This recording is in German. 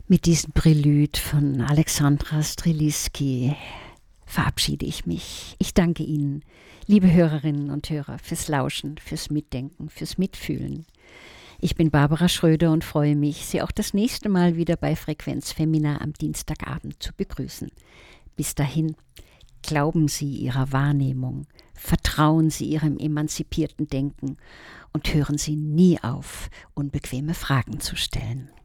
Mit diesem Prelude von Alexandra Strelitzky verabschiede ich mich. Ich danke Ihnen, liebe Hörerinnen und Hörer, fürs Lauschen, fürs Mitdenken, fürs Mitfühlen. Ich bin Barbara Schröder und freue mich, Sie auch das nächste Mal wieder bei Frequenz Femina am Dienstagabend zu begrüßen. Bis dahin, glauben Sie Ihrer Wahrnehmung, vertrauen Sie Ihrem emanzipierten Denken und hören Sie nie auf, unbequeme Fragen zu stellen.